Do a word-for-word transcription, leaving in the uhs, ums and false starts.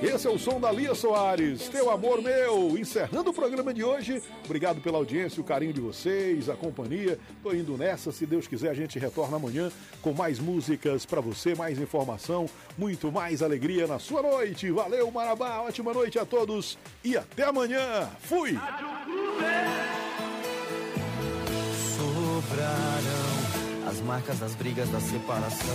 Esse é o som da Lia Soares, Teu Amor Meu. Encerrando o programa de hoje. Obrigado pela audiência, o carinho de vocês, a companhia. Tô indo nessa, se Deus quiser a gente retorna amanhã com mais músicas pra você, mais informação, muito mais alegria na sua noite. Valeu, Marabá, ótima noite a todos e até amanhã. Fui! Sobrarão as marcas das brigas da separação.